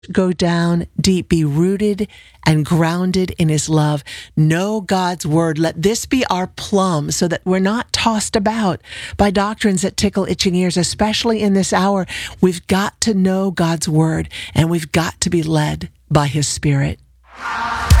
Go down deep, be rooted and grounded in his love. Know God's word. Let this be our plumb so that we're not tossed about by doctrines that tickle itching ears, especially in this hour. We've got to know God's word, and we've got to be led by his Spirit.